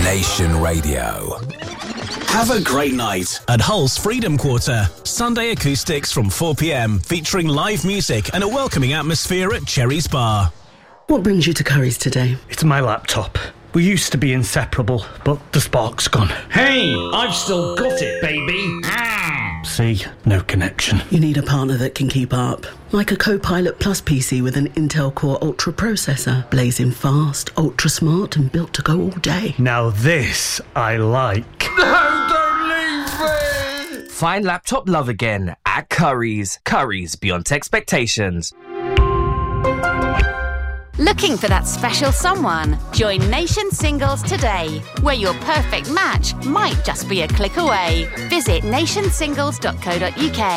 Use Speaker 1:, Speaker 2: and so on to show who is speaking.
Speaker 1: Nation Radio. Have a great night at Hull's Freedom Quarter. Sunday acoustics from 4 p.m, featuring live music and a welcoming atmosphere at Cherry's Bar.
Speaker 2: What brings you to Curry's today?
Speaker 3: It's my laptop. We used to be inseparable, but the spark's gone.
Speaker 4: Hey, I've still got it, baby.
Speaker 3: See, no connection.
Speaker 2: You need a partner that can keep up. Like a Copilot Plus PC with an Intel Core Ultra processor. Blazing fast, ultra smart and built to go all day.
Speaker 3: Now this I like.
Speaker 4: No, don't leave me!
Speaker 5: Find laptop love again at Curry's. Curry's, beyond expectations.
Speaker 6: Looking for that special someone? Join Nation Singles today, where your perfect match might just be a click away. Visit nationsingles.co.uk.